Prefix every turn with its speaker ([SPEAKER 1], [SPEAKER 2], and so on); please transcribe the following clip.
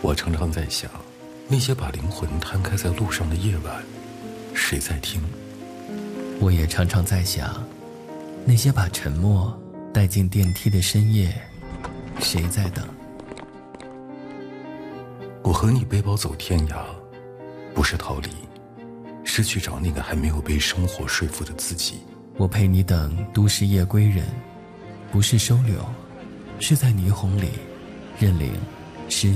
[SPEAKER 1] 我常常在想，那些把灵魂摊开在路上的夜晚，谁在听？
[SPEAKER 2] 我也常常在想，那些把沉默带进电梯的深夜，谁在等？
[SPEAKER 1] 我和你背包走天涯，不是逃离，是去找那个还没有被生活说服的自己。
[SPEAKER 2] 我陪你等都市夜归人，不是收留，是在霓虹里认领